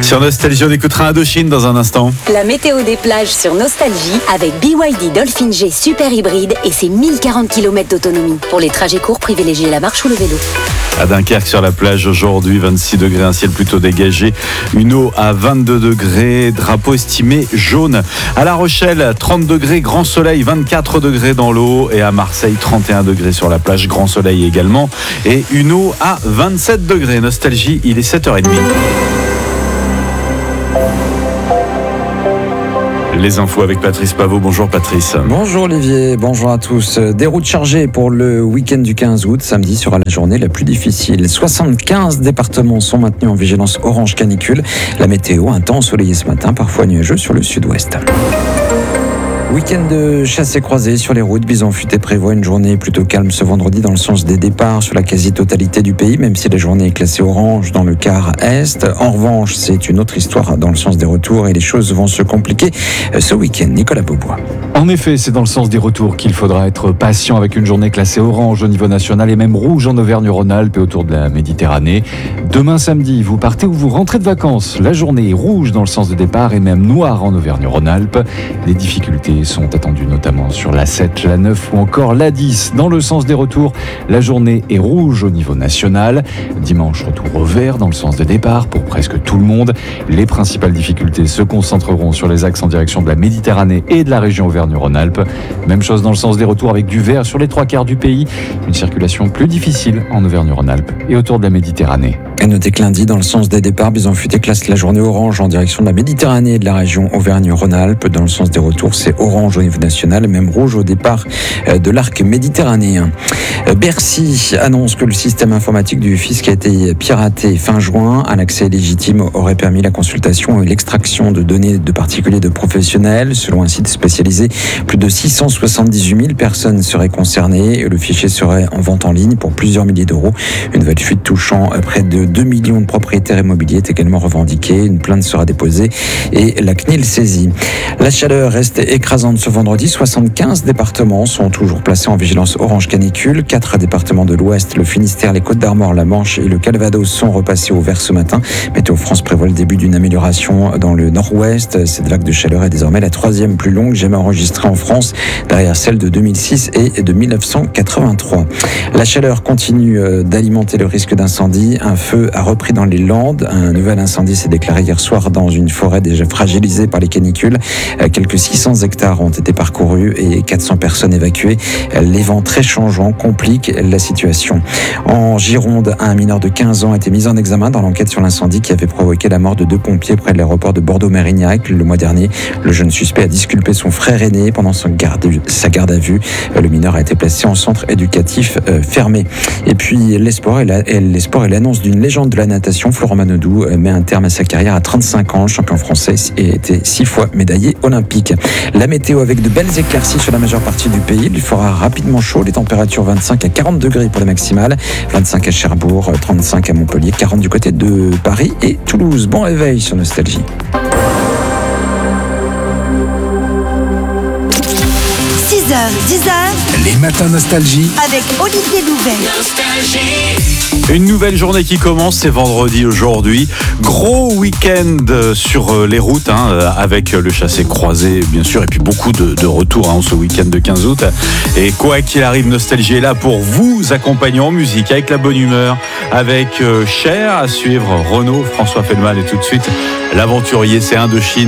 Sur Nostalgie, on écoutera Indochine dans un instant. La météo des plages sur Nostalgie avec BYD Dolphin G Super Hybride et ses 1040 km d'autonomie. Pour les trajets courts, privilégiez la marche ou le vélo. À Dunkerque, sur la plage aujourd'hui, 26 degrés, un ciel plutôt dégagé, une eau à 22 degrés, drapeau estimé jaune. À La Rochelle, 30 degrés, grand soleil, 24 degrés dans l'eau. Et à Marseille, 31 degrés sur la plage, grand soleil également. Et une eau à 27 degrés. Nostalgie, il est 7h30. Les infos avec Patrice Paveau. Bonjour Patrice. Bonjour Olivier, bonjour à tous. Des routes chargées pour le week-end du 15 août. Samedi sera la journée la plus difficile. 75 départements sont maintenus en vigilance orange canicule. La météo, un temps ensoleillé ce matin, parfois nuageux sur le sud-ouest. Week-end de chasse et croisée sur les routes. Bison Futé prévoit une journée plutôt calme ce vendredi dans le sens des départs sur la quasi-totalité du pays, même si la journée est classée orange dans le quart est. En revanche, c'est une autre histoire dans le sens des retours et les choses vont se compliquer ce week-end. Nicolas Beaubois. En effet, c'est dans le sens des retours qu'il faudra être patient avec une journée classée orange au niveau national et même rouge en Auvergne-Rhône-Alpes et autour de la Méditerranée. Demain samedi, vous partez ou vous rentrez de vacances. La journée est rouge dans le sens de départ et même noire en Auvergne-Rhône-Alpes. Les difficultés sont attendues notamment sur la 7, la 9 ou encore la 10. Dans le sens des retours, la journée est rouge au niveau national. Dimanche, retour au vert dans le sens des départs pour presque tout le monde. Les principales difficultés se concentreront sur les axes en direction de la Méditerranée et de la région Auvergne-Rhône-Alpes. Même chose dans le sens des retours avec du vert sur les 3/4 du pays. Une circulation plus difficile en Auvergne-Rhône-Alpes et autour de la Méditerranée. À noter que lundi, dans le sens des départs, Bison Futé classe la journée orange en direction de la Méditerranée et de la région Auvergne-Rhône-Alpes. Dans le sens des retours, c'est orange au niveau national, même rouge au départ de l'arc méditerranéen. Bercy annonce que le système informatique du fisc a été piraté fin juin. Un accès légitime aurait permis la consultation et l'extraction de données de particuliers de professionnels. Selon un site spécialisé, plus de 678 000 personnes seraient concernées et le fichier serait en vente en ligne pour plusieurs milliers d'euros. Une nouvelle fuite touchant près de 2 millions de propriétaires immobiliers est également revendiquée. Une plainte sera déposée et la CNIL saisie. La chaleur reste écrasante ce vendredi. 75 départements sont toujours placés en vigilance orange canicule. 4 départements de l'Ouest, le Finistère, les Côtes-d'Armor, la Manche et le Calvados sont repassés au vert ce matin. Météo France prévoit le début d'une amélioration dans le nord-ouest. Cette vague de chaleur est désormais la 3e plus longue jamais enregistrée en France, derrière celle de 2006 et de 1983. La chaleur continue d'alimenter le risque d'incendie. Un feu a repris dans les Landes. Un nouvel incendie s'est déclaré hier soir dans une forêt déjà fragilisée par les canicules. Quelques 600 hectares ont été parcourus et 400 personnes évacuées. Les vents très changeants compliquent la situation. En Gironde, un mineur de 15 ans a été mis en examen dans l'enquête sur l'incendie qui avait provoqué la mort de 2 pompiers près de l'aéroport de Bordeaux-Mérignac le mois dernier. Le jeune suspect a disculpé son frère aîné pendant sa garde à vue. Le mineur a été placé en centre éducatif fermé. Et puis l'espoir et l'annonce d'une légende de la natation. Florent Manodou met un terme à sa carrière à 35 ans. Champion français et était 6 fois médaillé olympique. La météo avec de belles éclaircies sur la majeure partie du pays. Il fera rapidement chaud. Les températures 25 à 40 degrés pour les maximales. 25 à Cherbourg, 35 à Montpellier, 40 du côté de Paris et Toulouse. Bon réveil sur Nostalgie. 6h, 10h, les matins Nostalgie avec Olivier Louvet. Une nouvelle journée qui commence, c'est vendredi aujourd'hui. Gros week-end sur les routes, avec le chassé-croisé bien sûr, et puis beaucoup de retours ce week-end de 15 août. Et quoi qu'il arrive, Nostalgie est là pour vous accompagner en musique, avec la bonne humeur, avec Cher à suivre, Renaud, François Feldman et tout de suite l'aventurier, c'est Indochine.